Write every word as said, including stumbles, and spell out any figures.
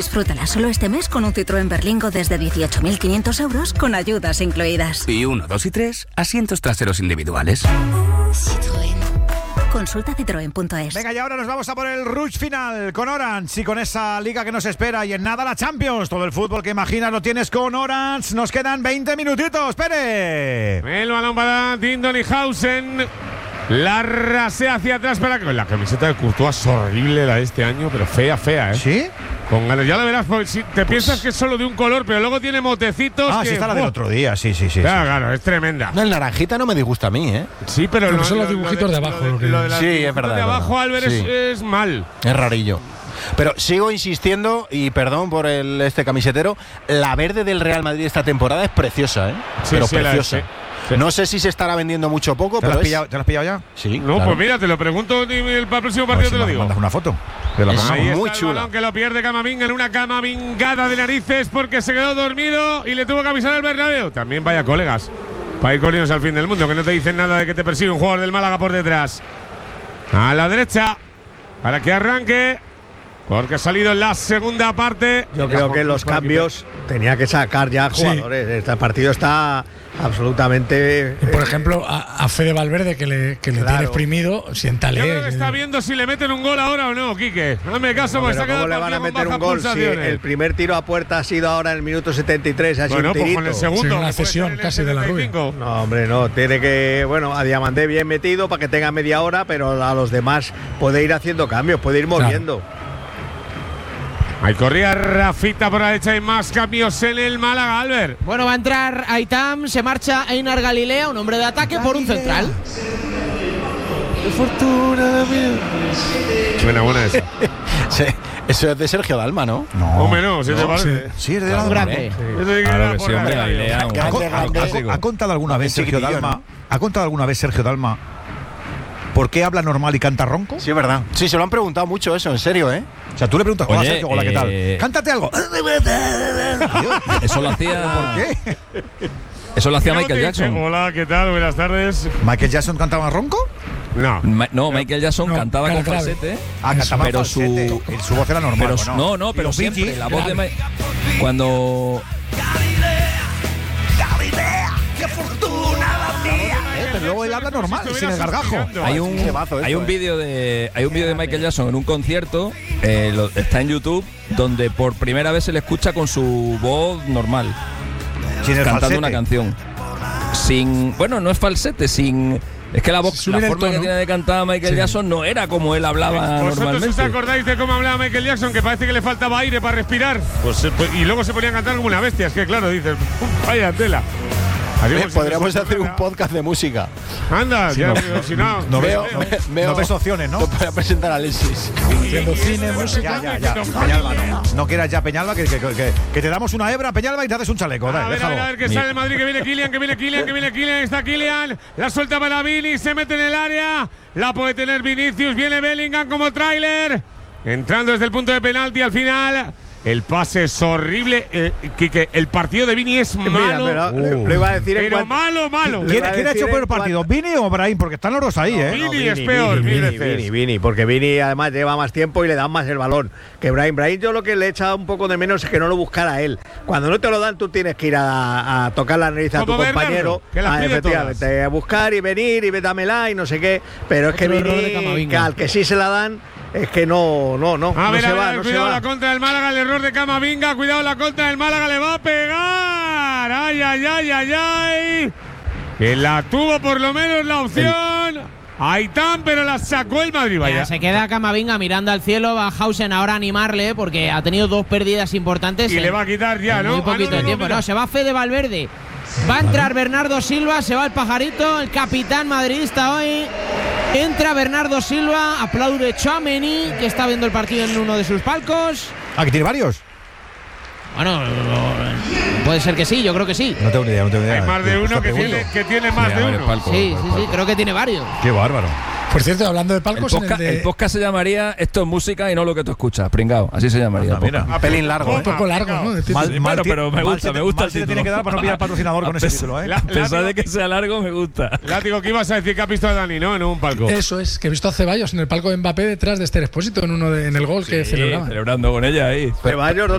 disfrútala solo este mes con un Citroën Berlingo desde dieciocho mil quinientos euros con ayudas incluidas. Y uno, dos y tres, asientos traseros individuales. Citroën. Consulta citroen punto es. Venga, y ahora nos vamos a por el rush final con Orange y con esa liga que nos espera. Y en nada la Champions. Todo el fútbol que imaginas lo tienes con Orange. Nos quedan veinte minutitos. ¡Pere! El balón para Dindonihausen. La rasea hacia atrás para que la camiseta de Courtois es horrible la de este año, pero fea, fea, ¿eh? ¿Sí? Con ganas, ya lo verás, porque si te pues piensas que es solo de un color, pero luego tiene motecitos. Ah, que, sí, está la del ¡oh! otro día, sí, sí, sí. Claro, sí. claro, es tremenda. No, el naranjita no me disgusta a mí, ¿eh? Sí, pero, pero no, son los lo, dibujitos lo de, de abajo. Lo de, lo de sí, es verdad. de abajo, verdad. Álvarez, Sí. es, es mal. Es rarillo. Pero sigo insistiendo, y perdón por el este camisetero, la verde del Real Madrid esta temporada es preciosa, ¿eh? Sí, pero sí, preciosa. la, sí. Sí. No sé si se estará vendiendo mucho o poco, ¿Te, pero lo has es... pillado, ¿Te lo has pillado ya? Sí, No, claro. pues mira, te lo pregunto y el, para el próximo partido A ver si te lo me digo. mandas una foto. Te la Es mandamos. Ahí muy está el chula. balón que lo pierde Camavinga en una camavingada de narices porque se quedó dormido y le tuvo que avisar al Bernabéu. También vaya colegas para ir corriendo al fin del mundo, que no te dicen nada de que te persigue un jugador del Málaga por detrás. A la derecha para que arranque, porque ha salido en la segunda parte. Yo creo que los cambios tenía que sacar ya jugadores. Sí. Este partido está absolutamente. Y por ejemplo, a, a Fede Valverde, que le, que le Claro. tiene exprimido, siéntale. Yo creo que está viendo si le meten un gol ahora o no, Quique. Hazme caso, No, porque se pero ha quedado ¿cómo le el van a partido meter con un bajas gol si pulsaciones. el primer tiro a puerta ha sido ahora en el minuto setenta y tres? Ha sido Bueno, un pues tirito. con el segundo. Sí, una que puede cesión ser en el casi de la setenta y cinco. No, hombre, no. Tiene que. Bueno, a Diamandé bien metido para que tenga media hora, pero a los demás puede ir haciendo cambios, puede ir moviendo. Claro. Ahí corría Rafita por la derecha y más cambios en el Málaga, Albert. Bueno, va a entrar Aitam, se marcha Einar Galilea, un hombre de ataque por un central. ¡Qué fortuna mía! Buena, buena esa. Sí, eso es de Sergio Dalma, ¿no? No. Hombre, no, si te parece. Sí, es de Un la grande. Eso sí que Claro era que por sí, la hombre, radio. Galilea, un ¿Ha, Grande, ha- grande. ha- ha contado alguna vez Sergio Chiquitillo, Dalma? ¿no? ¿Ha contado alguna vez Sergio Dalma por qué habla normal y canta ronco? Sí, es verdad. Sí, se lo han preguntado mucho eso, en serio, ¿eh? O sea, tú le preguntas, hola Oye, Sergio, hola, ¿qué tal? eh, Cántate algo. Eso lo hacía. ¿Por qué? Eso lo hacía ¿Cómo Michael te dice? Jackson. Hola, ¿qué tal? Buenas tardes. ¿Michael Jackson cantaba ronco? No. Ma- no, Michael Jackson No, cantaba con grave. falsete. Ah, cantaba pero falsete. su- Y su voz era normal. Pero ¿o su- no, no, Y pero los siempre Bee Gees, la voz de grave. Ma- cuando eh, pero luego él habla normal, sin el gargajo. hay un Qué bazo esto, hay un eh. vídeo de hay un vídeo de Michael Jackson en un concierto, eh, lo- está en YouTube, donde por primera vez se le escucha con su voz normal Sin el cantando falsete. una canción. Sin, bueno, no es falsete, sin es que la voz, Subir la el forma que tono. tiene de cantar Michael Sí. Jackson no era como él hablaba ¿Vosotros os normalmente. acordáis de cómo hablaba Michael Jackson? Que parece que le faltaba aire para respirar. Pues, eh, pues- y luego se ponía a cantar como una bestia. Es que claro, dices, vaya tela. Así Eh, como si podríamos no- hacer un podcast de música. Anda, ya, no, pero si no. No Veo, veo, me- veo- no ves opciones, ¿no? Lo voy a presentar a Alexis. Haciendo cine, música. Ya, ya, ya. Peñalba, no. No quieras ya, Peñalba, que, que, que, que te damos una hebra, Peñalba, y te haces un chaleco. A Dale, ver, a déjalo. ver, a ver, que sale el Madrid, que viene Kylian, que viene Kylian, que viene Kylian, está Kylian, la suelta para Vini, se mete en el área, la puede tener Vinicius, viene Bellingham como tráiler, entrando desde el punto de penalti al final. El pase es horrible, eh, Quique, el partido de Vini es malo, Mira, pero, lo iba a decir en pero cuanto- malo, malo. ¿Quién, iba a quién ha decir hecho peor en partido, Vini o Brahim? Porque están los dos ahí, ¿eh? Vini es peor, mil Vini, veces. Vini, Vini, porque Vini además lleva más tiempo y le dan más el balón que Brahim. Brahim yo lo que le he echado un poco de menos es que no lo buscara él. Cuando no te lo dan tú tienes que ir a, a tocar la nariz a tu Como Bernardo, compañero, que las a, pide efectivamente, a buscar y venir y dámela y no sé qué. Pero es que Otro error de Vini, Camavinga. que al que sí se la dan, es que no, no, no, A no ver, se a ver, va, a ver, no se cuidado va. la contra del Málaga, el error de Camavinga, cuidado la contra del Málaga, le va a pegar. Ay, ay, ay, ay, ay. Que la tuvo por lo menos la opción. Aitán, pero la sacó el Madrid, vaya. Ya, se queda Camavinga mirando al cielo, va Hausen ahora a animarle porque ha tenido dos pérdidas importantes. Y en- le va a quitar ya, en ¿no? Muy Ah, poquito no, de no, tiempo. mira. No, se va Fede Valverde. Va a entrar Bernardo Silva, se va el pajarito, el capitán madridista hoy. Entra Bernardo Silva, aplaude Tchouaméni, que está viendo el partido en uno de sus palcos. Ah, que tiene varios. Bueno, puede ser que sí, yo creo que sí. No tengo ni idea, no tengo ni idea. Hay más de uno Está que pregunto. tiene, que tiene más de varios uno. palcos, Sí, varios sí, sí, palcos. creo que tiene varios. Qué bárbaro. Por cierto, hablando de El palcos, en el podcast, de, el podcast se llamaría Esto es música y no lo que tú escuchas, pringao. Así se llamaría. Anda, el podcast. mira. Un pelín largo, un ¿eh? poco largo, ¿no? De tiempo. Mal, Bueno, mal ti- pero me mal gusta, se te- me gusta mal el se te título. tiene que dar para no pillar patrocinador con A ese pesar- título, ¿eh? La- A pesar de látigo- que sea largo, me gusta. Látigo, que ibas a decir que has visto a Dani, ¿no? En un palco. Eso es, que he visto a Ceballos en el palco de Mbappé detrás de Esther Expósito en uno de, en el gol que Sí, celebraban. celebrando con ella ahí. Ceballos,